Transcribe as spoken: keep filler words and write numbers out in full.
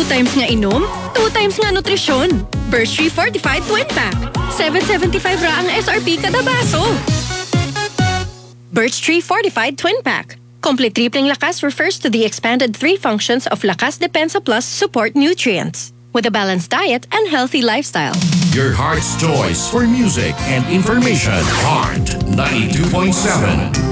times nga inom, two times nga nutrisyon. Birch Tree Fortified Twin Pack. seven seventy-five ra ang S R P kada baso. Birch Tree Fortified Twin Pack. Complete tripling lakas refers to the expanded three functions of Lakas Depensa Plus support nutrients. With a balanced diet and healthy lifestyle. Your heart's choice for music and information. Heart ninety-two point seven.